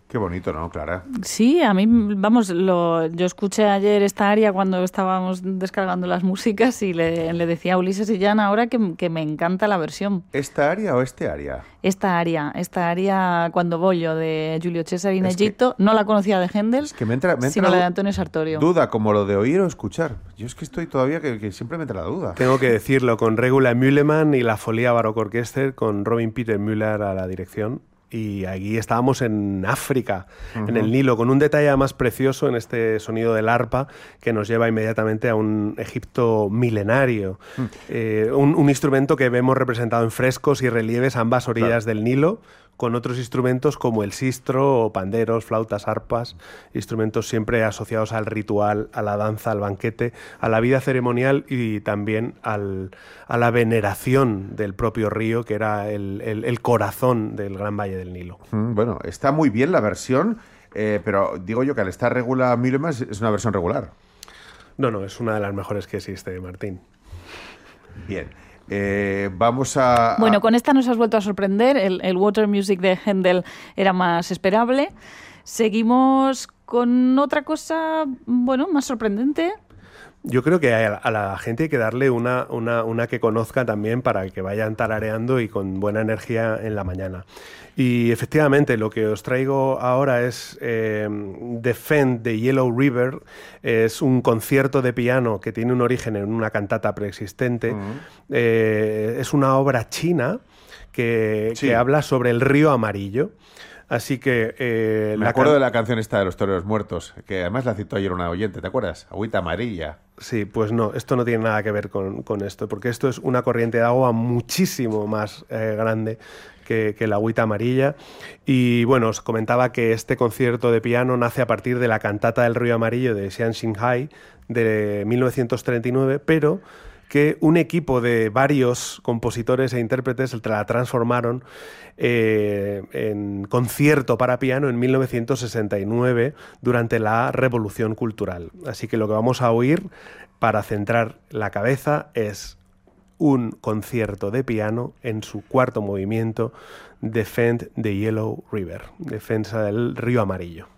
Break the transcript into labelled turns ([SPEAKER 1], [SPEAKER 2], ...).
[SPEAKER 1] Qué bonito, ¿no, Clara?
[SPEAKER 2] Sí, a mí, vamos, yo escuché ayer esta aria cuando estábamos descargando las músicas y le decía a Ulises y Jan ahora que me encanta la versión.
[SPEAKER 1] ¿Esta aria o este aria?
[SPEAKER 2] Esta aria Cuando voy yo de Julio César in
[SPEAKER 1] Es que,
[SPEAKER 2] Egitto, no la conocía de Händel,
[SPEAKER 1] es que me entra
[SPEAKER 2] sino la de Antonio Sartorio.
[SPEAKER 1] duda, como lo de oír o escuchar. Yo es que estoy todavía que siempre me entra la duda.
[SPEAKER 3] Tengo que decirlo, con Regula Müllemann y la Folia Baroque Orchester, con Robin Peter Müller a la dirección. Y aquí estábamos en África, en el Nilo, con un detalle más precioso en este sonido del arpa que nos lleva inmediatamente a un Egipto milenario. Un instrumento que vemos representado en frescos y relieves a ambas orillas del Nilo, con otros instrumentos como el sistro, panderos, flautas, arpas, instrumentos siempre asociados al ritual, a la danza, al banquete, a la vida ceremonial y también a la veneración del propio río, que era el corazón del Gran Valle del Nilo.
[SPEAKER 1] Bueno, está muy bien la versión, pero digo yo que al estar Regula Müllemann es una versión regular.
[SPEAKER 3] No, es una de las mejores que existe, Martín.
[SPEAKER 1] Bien. Vamos a...
[SPEAKER 2] Bueno, con esta nos has vuelto a sorprender. El Water Music de Händel era más esperable. Seguimos con otra cosa, bueno, más sorprendente.
[SPEAKER 3] Yo creo que a la gente hay que darle una que conozca también para que vayan tarareando y con buena energía en la mañana. Y efectivamente, lo que os traigo ahora es Defend de Yellow River. Es un concierto de piano que tiene un origen en una cantata preexistente. Es una obra china que habla sobre el río amarillo. Así que...
[SPEAKER 1] Me acuerdo de la canción esta de los toreros muertos, que además la citó ayer una oyente, ¿te acuerdas? Agüita amarilla.
[SPEAKER 3] Sí, pues no, esto no tiene nada que ver con esto, porque esto es una corriente de agua muchísimo más grande que la agüita amarilla. Y bueno, os comentaba que este concierto de piano nace a partir de la cantata del río amarillo de Xian Xinhai de 1939, pero que un equipo de varios compositores e intérpretes la transformaron en concierto para piano en 1969 durante la Revolución Cultural. Así que lo que vamos a oír para centrar la cabeza es un concierto de piano en su cuarto movimiento, Defend the Yellow River, defensa del río amarillo.